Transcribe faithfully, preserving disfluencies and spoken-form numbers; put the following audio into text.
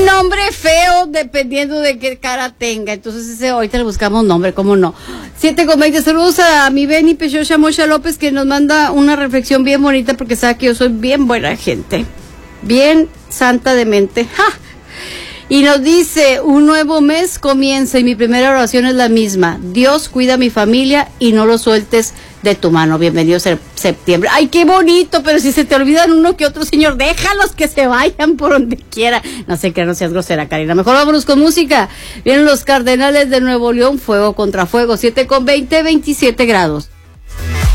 nombre feo dependiendo de qué cara tenga. Entonces ese ahorita le buscamos nombre, ¿cómo no? siete con veinte. Saludos a mi Benny Pechocha Mocha López, que nos manda una reflexión bien bonita porque sabe que yo soy bien buena gente. Bien santa de mente. ¡Ja! Y nos dice, un nuevo mes comienza y mi primera oración es la misma. Dios, cuida a mi familia y no lo sueltes de tu mano. Bienvenido a septiembre. Ay, qué bonito, pero si se te olvidan uno que otro, señor, déjalos que se vayan por donde quiera. No sé, que no seas grosera, Karina. Mejor vámonos con música. Vienen los Cardenales de Nuevo León, fuego contra fuego. siete con veinte, veintisiete grados.